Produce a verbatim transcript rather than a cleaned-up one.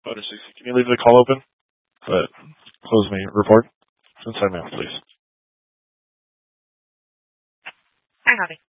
Voter sixty. Can you leave the call open? But close me report. Inside me, please. Hi, Javi.